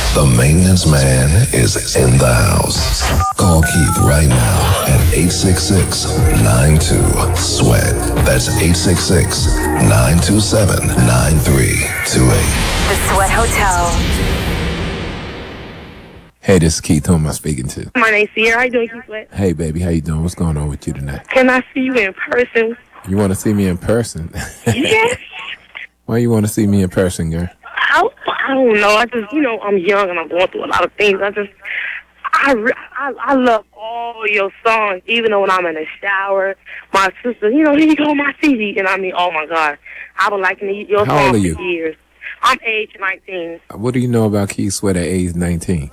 The maintenance man is in the house. Call Keith right now at 866-92-SWEAT. That's 866-927-9328. The Sweat Hotel. Hey, this is Keith. Who am I speaking to? My name's Sierra. How you doing, Keith Sweat? Hey, baby. How you doing? What's going on with you tonight? Can I see you in person? You want to see me in person? Yes. Why you want to see me in person, girl? I don't know. I just, I'm young and I'm going through a lot of things. I love all your songs, even though when I'm in the shower, my sister, here you go, my CD. And I mean, oh my God, I've been liking your How old songs are you? for years. I'm age 19. What do you know about Keith Sweat at age 19?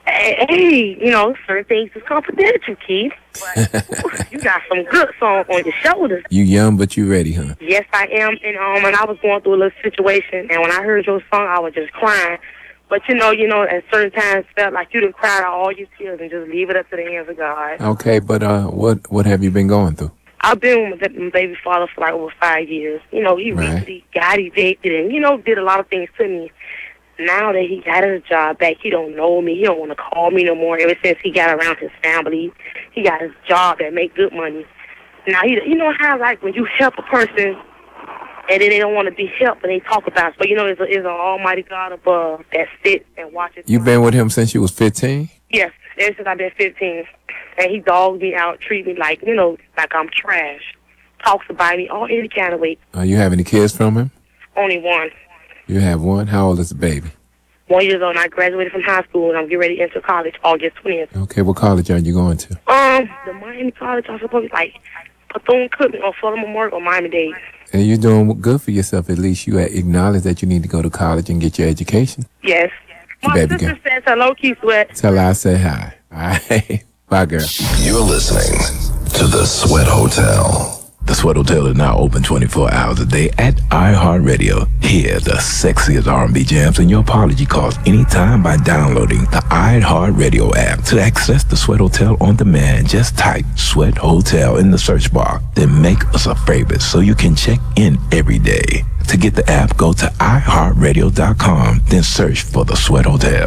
Hey, certain things is confidential, Keith. But you got some good songs on your shoulders. You young, but you ready, huh? Yes, I am. And I was going through a little situation, and when I heard your song, I was just crying. But at certain times, felt like you done cried out all your tears and just leave it up to the hands of God. Okay, but what have you been going through? I've been with my baby father for like over 5 years. He recently got evicted and, did a lot of things to me. Now that he got his job back, he don't know me. He don't want to call me no more. Ever since he got around his family, he got his job that make good money. Now, you know how, like, when you help a person and then they don't want to be helped and they talk about it. But, it's an almighty God above that sits and watches. You been with him since you was 15? Yes, ever since I've been 15. And he dogs me out, treat me like, like I'm trash. Talks about me all any kind of way. You have any kids from him? Only one. You have one? How old is the baby? 1 year old, and I graduated from high school, and I'm getting ready to enter college August 20th. Okay, what college are you going to? The Miami College, I'm supposed to be like Bethune-Cookman or Florida Memorial or Miami-Dade. And you're doing good for yourself. At least you acknowledge that you need to go to college and get your education. Yes. My baby sister girl. says hello, Keith Sweat. Tell her I say hi. All right. Bye, girl. You're listening to The Sweat Hotel. The Sweat Hotel is now open 24 hours a day at iHeartRadio. Hear the sexiest R&B jams and your apology calls anytime by downloading the iHeartRadio app. To access the Sweat Hotel on demand, just type Sweat Hotel in the search bar. Then make us a favorite so you can check in every day. To get the app, go to iHeartRadio.com, then search for the Sweat Hotel.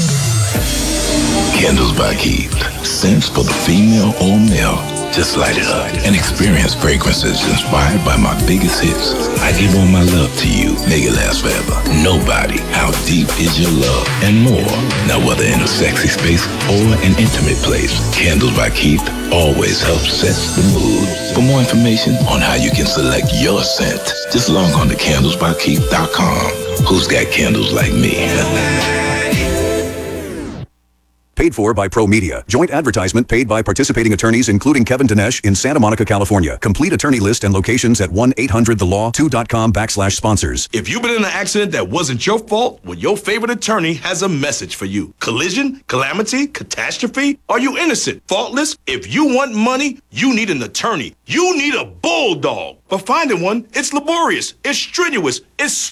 Candles by Keith. Scents for the female or male. Just light it up and experience fragrances inspired by my biggest hits. I Give All My Love to You, Make It Last Forever. Nobody, How Deep Is Your Love, and more. Now, whether in a sexy space or an intimate place, Candles by Keith always helps set the mood. For more information on how you can select your scent, just log on to candlesbykeith.com. Who's got candles like me? Paid for by Pro Media. Joint advertisement paid by participating attorneys, including Kevin Dinesh in Santa Monica, California. Complete attorney list and locations at 1-800-THE-LAW2.com/sponsors. If you've been in an accident that wasn't your fault, well, your favorite attorney has a message for you. Collision, calamity, catastrophe? Are you innocent, faultless? If you want money, you need an attorney. You need a bulldog. But finding one, it's laborious, it's strenuous, it's